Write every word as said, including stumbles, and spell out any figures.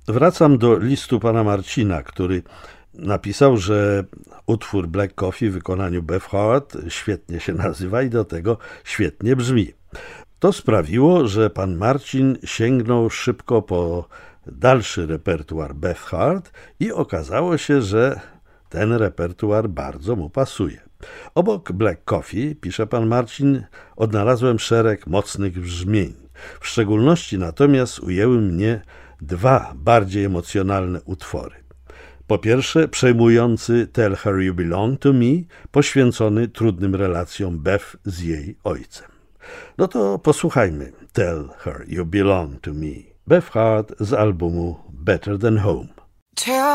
Wracam do listu pana Marcina, który napisał, że utwór Black Coffee w wykonaniu Bev Howard świetnie się nazywa i do tego świetnie brzmi. To sprawiło, że pan Marcin sięgnął szybko po dalszy repertuar Bev Howard i okazało się, że ten repertuar bardzo mu pasuje. Obok Black Coffee, pisze pan Marcin, odnalazłem szereg mocnych brzmień. W szczególności natomiast ujęły mnie dwa bardziej emocjonalne utwory. Po pierwsze, przejmujący Tell Her You Belong to Me, poświęcony trudnym relacjom Bev z jej ojcem. No to posłuchajmy Tell Her You Belong to Me, Bev Howard z albumu Better Than Home.